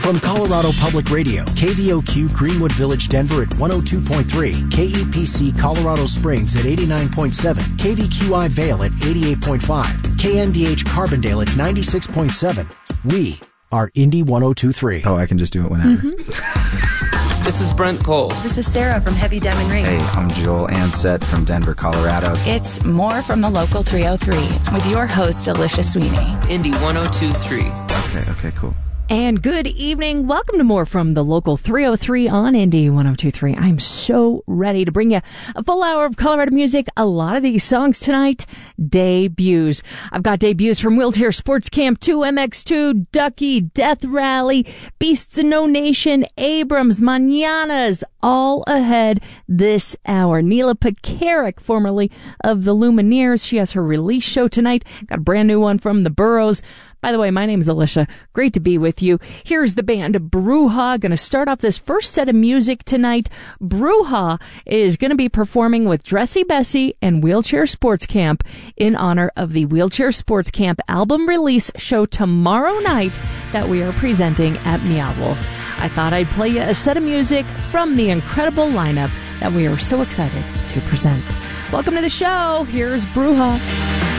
From Colorado Public Radio, KVOQ Greenwood Village, Denver at 102.3, KEPC Colorado Springs at 89.7, KVQI Vale at 88.5, KNDH Carbondale at 96.7. We are Indy 102.3. Oh, I can just do it whenever. This is Brent Coles. This is Sarah from Heavy Diamond Ring. Hey, I'm Joel Ansett from Denver, Colorado. It's more from the Local 303 with your host, Alicia Sweeney. Indy 102.3. Okay, cool. And good evening. Welcome to more from the Local 303 on Indy 102.3. I'm so ready to bring you a full hour of Colorado music. A lot of these songs tonight, debuts. I've got debuts from Wheelchair Sports Camp 2, MX2, Ducky, Death Rally, Beasts of No Nation, Abrams, Mananas, all ahead this hour. Neela Pekarik, formerly of the Lumineers, she has her release show tonight. Got a brand new one from the Burros. By the way, my name is Alicia. Great to be with you. Here's the band Bruja. Going to start off this first set of music tonight. Bruja is going to be performing with Dressy Bessie and Wheelchair Sports Camp in honor of the Wheelchair Sports Camp album release show tomorrow night that we are presenting at Meow Wolf. I thought I'd play you a set of music from the incredible lineup that we are so excited to present. Welcome to the show. Here's Bruja.